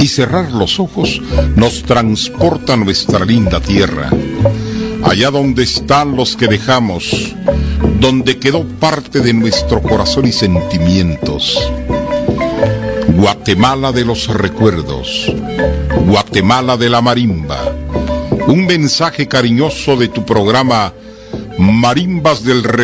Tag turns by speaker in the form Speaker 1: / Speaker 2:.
Speaker 1: y cerrar los ojos nos transporta a nuestra linda tierra, allá donde están los que dejamos, donde quedó parte de nuestro corazón y sentimientos. Guatemala de los recuerdos, Guatemala de la marimba. Un mensaje cariñoso de tu programa Marimbas del Recuerdo.